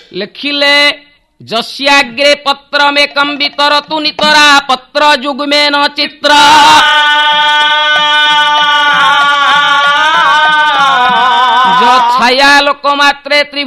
लिखिले जस्याग्रे पत्रमेकं वितरतु नितरा पत्र युग्मेन चित्र जो छाया लोक मात्रे